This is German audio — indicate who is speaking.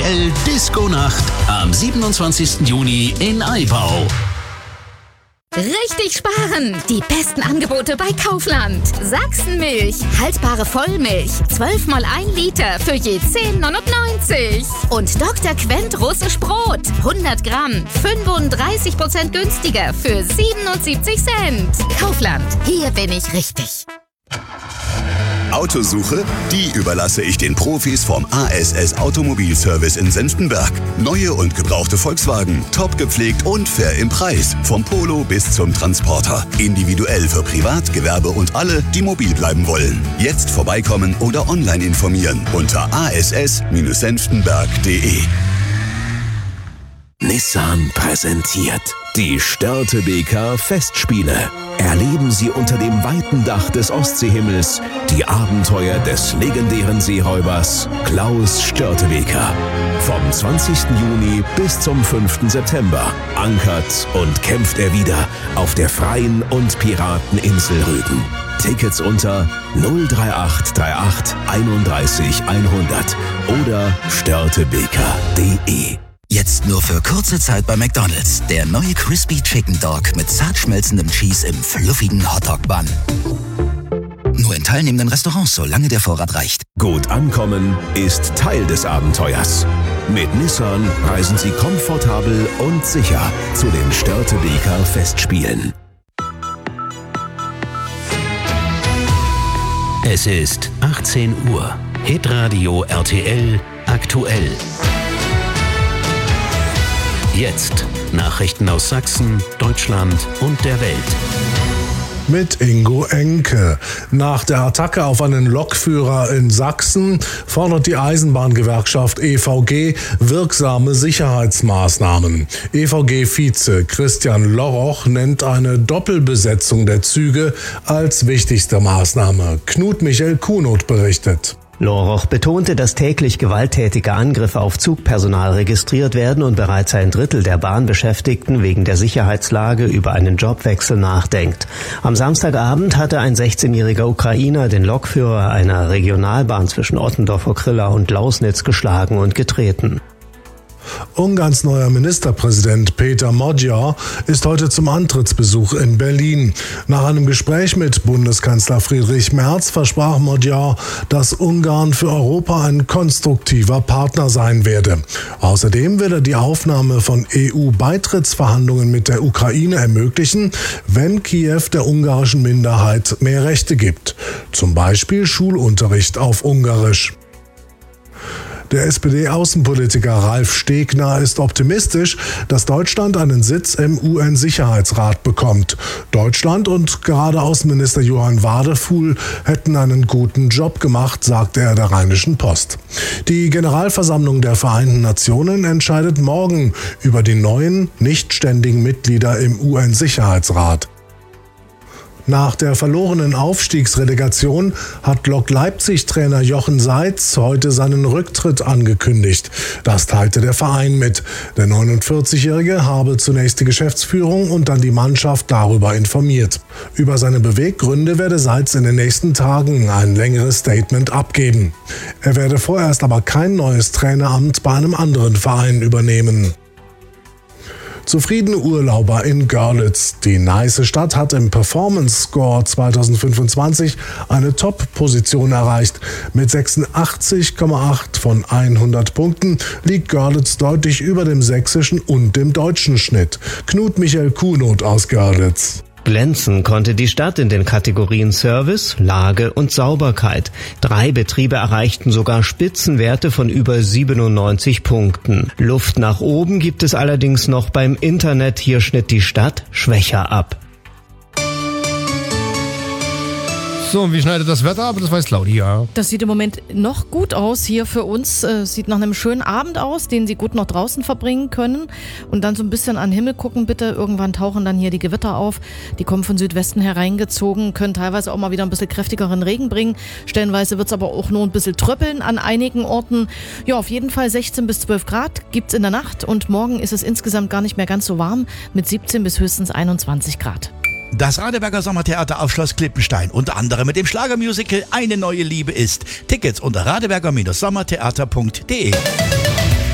Speaker 1: RTL Disco-Nacht am 27. Juni in Aibau.
Speaker 2: Richtig sparen! Die besten Angebote bei Kaufland. Sachsenmilch, haltbare Vollmilch, 12 mal 1 Liter für je 10,99. Und Dr. Quent russisch Brot, 100 Gramm, 35% günstiger für 77 Cent. Kaufland, hier bin ich richtig.
Speaker 3: Autosuche? Die überlasse ich den Profis vom ASS Automobilservice in Senftenberg. Neue und gebrauchte Volkswagen, top gepflegt und fair im Preis. Vom Polo bis zum Transporter. Individuell für Privat, Gewerbe und alle, die mobil bleiben wollen. Jetzt vorbeikommen oder online informieren unter ass-senftenberg.de.
Speaker 4: Nissan präsentiert die Störtebeker Festspiele. Erleben Sie unter dem weiten Dach des Ostseehimmels die Abenteuer des legendären Seeräubers Klaus Störtebeker. Vom 20. Juni bis zum 5. September ankert und kämpft er wieder auf der freien und Pirateninsel Rügen. Tickets unter 03838 31 100 oder störtebeker.de.
Speaker 5: Jetzt nur für kurze Zeit bei McDonald's. Der neue Crispy Chicken Dog mit zart schmelzendem Cheese im fluffigen Hotdog-Bun. Nur in teilnehmenden Restaurants, solange der Vorrat reicht.
Speaker 4: Gut ankommen ist Teil des Abenteuers. Mit Nissan reisen Sie komfortabel und sicher zu den Störtebeker Festspielen.
Speaker 1: Es ist 18 Uhr. Hitradio RTL aktuell. Jetzt Nachrichten aus Sachsen, Deutschland und der Welt.
Speaker 6: Mit Ingo Enke. Nach der Attacke auf einen Lokführer in Sachsen fordert die Eisenbahngewerkschaft EVG wirksame Sicherheitsmaßnahmen. EVG-Vize Christian Loroch nennt eine Doppelbesetzung der Züge als wichtigste Maßnahme. Knut Michael Kuhnot berichtet.
Speaker 7: Loroch betonte, dass täglich gewalttätige Angriffe auf Zugpersonal registriert werden und bereits ein Drittel der Bahnbeschäftigten wegen der Sicherheitslage über einen Jobwechsel nachdenkt. Am Samstagabend hatte ein 16-jähriger Ukrainer den Lokführer einer Regionalbahn zwischen Ottendorf-Okrilla und Lausnitz geschlagen und getreten.
Speaker 6: Ungarns neuer Ministerpräsident Peter Magyar ist heute zum Antrittsbesuch in Berlin. Nach einem Gespräch mit Bundeskanzler Friedrich Merz versprach Magyar, dass Ungarn für Europa ein konstruktiver Partner sein werde. Außerdem will er die Aufnahme von EU-Beitrittsverhandlungen mit der Ukraine ermöglichen, wenn Kiew der ungarischen Minderheit mehr Rechte gibt. Zum Beispiel Schulunterricht auf Ungarisch. Der SPD-Außenpolitiker Ralf Stegner ist optimistisch, dass Deutschland einen Sitz im UN-Sicherheitsrat bekommt. Deutschland und gerade Außenminister Johann Wadefuhl hätten einen guten Job gemacht, sagte er der Rheinischen Post. Die Generalversammlung der Vereinten Nationen entscheidet morgen über die neuen, nicht ständigen Mitglieder im UN-Sicherheitsrat. Nach der verlorenen Aufstiegsrelegation hat Lok Leipzig-Trainer Jochen Seitz heute seinen Rücktritt angekündigt. Das teilte der Verein mit. Der 49-Jährige habe zunächst die Geschäftsführung und dann die Mannschaft darüber informiert. Über seine Beweggründe werde Seitz in den nächsten Tagen ein längeres Statement abgeben. Er werde vorerst aber kein neues Traineramt bei einem anderen Verein übernehmen. Zufriedene Urlauber in Görlitz. Die Neiße Stadt hat im Performance Score 2025 eine Top-Position erreicht. Mit 86,8 von 100 Punkten liegt Görlitz deutlich über dem sächsischen und dem deutschen Schnitt. Knut Michael Kuhnot aus Görlitz.
Speaker 7: Glänzen konnte die Stadt in den Kategorien Service, Lage und Sauberkeit. 3 Betriebe erreichten sogar Spitzenwerte von über 97 Punkten. Luft nach oben gibt es allerdings noch beim Internet. Hier schnitt die Stadt schwächer ab.
Speaker 8: So, und wie schneidet das Wetter ab? Das weiß Claudia.
Speaker 9: Das sieht im Moment noch gut aus hier für uns. Sieht nach einem schönen Abend aus, den Sie gut noch draußen verbringen können. Und dann so ein bisschen an den Himmel gucken, bitte. Irgendwann tauchen dann hier die Gewitter auf. Die kommen von Südwesten hereingezogen, können teilweise auch mal wieder ein bisschen kräftigeren Regen bringen. Stellenweise wird es aber auch nur ein bisschen tröppeln an einigen Orten. Ja, auf jeden Fall 16 bis 12 Grad gibt's in der Nacht. Und morgen ist es insgesamt gar nicht mehr ganz so warm mit 17 bis höchstens 21 Grad.
Speaker 10: Das Radeberger Sommertheater auf Schloss Klippenstein, unter anderem mit dem Schlagermusical Eine neue Liebe ist. Tickets unter radeberger-sommertheater.de.